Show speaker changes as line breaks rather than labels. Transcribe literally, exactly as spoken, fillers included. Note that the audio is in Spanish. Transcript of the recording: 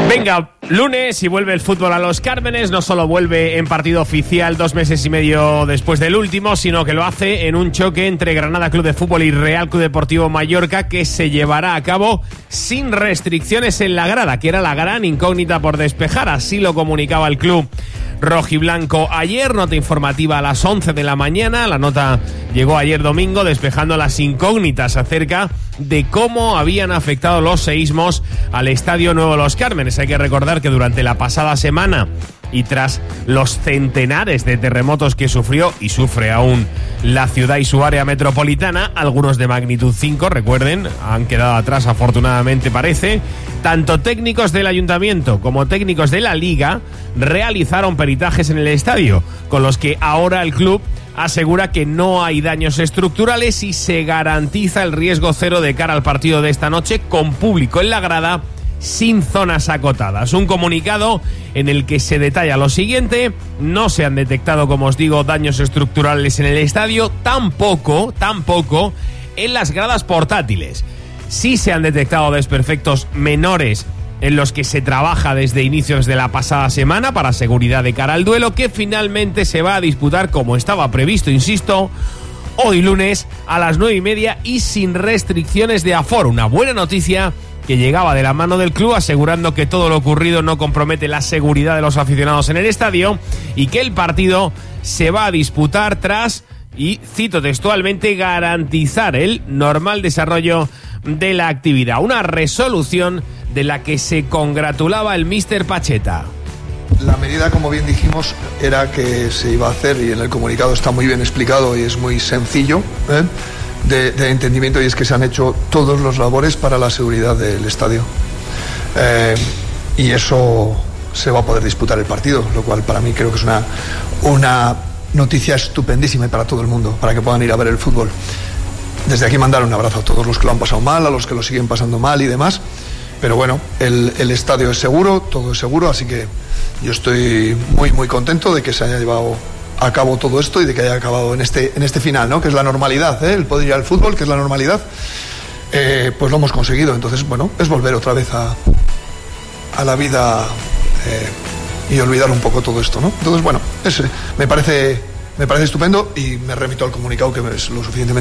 Venga, lunes y vuelve el fútbol a Los Cármenes. No solo vuelve en partido oficial dos meses y medio después del último, sino que lo hace en un choque entre Granada Club de Fútbol y Real Club Deportivo Mallorca, que se llevará a cabo sin restricciones en la grada, que era la gran incógnita por despejar. Así lo comunicaba el club rojiblanco ayer. Nota informativa a las once de la mañana. La nota llegó ayer domingo, despejando las incógnitas acerca de cómo habían afectado los seísmos al Estadio Nuevo Los Cármenes. Hay que recordar que durante la pasada semana y tras los centenares de terremotos que sufrió y sufre aún la ciudad y su área metropolitana, algunos de magnitud cinco, recuerden, han quedado atrás afortunadamente parece, tanto técnicos del ayuntamiento como técnicos de la liga realizaron peritajes en el estadio, con los que ahora el club asegura que no hay daños estructurales y se garantiza el riesgo cero de cara al partido de esta noche, con público en la grada, sin zonas acotadas. Un comunicado en el que se detalla lo siguiente: no se han detectado, como os digo, daños estructurales en el estadio, tampoco, tampoco en las gradas portátiles. Sí se han detectado desperfectos menores en los que se trabaja desde inicios de la pasada semana para seguridad de cara al duelo, que finalmente se va a disputar como estaba previsto, insisto, hoy lunes a las nueve y media y sin restricciones de aforo. Una buena noticia que llegaba de la mano del club, asegurando que todo lo ocurrido no compromete la seguridad de los aficionados en el estadio y que el partido se va a disputar tras, y cito textualmente, garantizar el normal desarrollo de la actividad. Una resolución de la que se congratulaba el míster Pacheta.
La medida, como bien dijimos, era que se iba a hacer, y en el comunicado está muy bien explicado y es muy sencillo, ¿eh? de, de entendimiento, y es que se han hecho todos los labores para la seguridad del estadio. Eh, y eso se va a poder disputar el partido, lo cual para mí creo que es una, una noticia estupendísima para todo el mundo, para que puedan ir a ver el fútbol. Desde aquí mandar un abrazo a todos los que lo han pasado mal, a los que lo siguen pasando mal y demás. Pero bueno, el, el estadio es seguro, todo es seguro, así que yo estoy muy muy contento de que se haya llevado a cabo todo esto y de que haya acabado en este, en este final, ¿no? Que es la normalidad, ¿eh? El poder ir al fútbol, que es la normalidad. Eh, pues lo hemos conseguido. Entonces, bueno, es volver otra vez a, a la vida eh, y olvidar un poco todo esto, ¿no? Entonces, bueno, es, me parece, me parece estupendo, y me remito al comunicado, que es lo suficientemente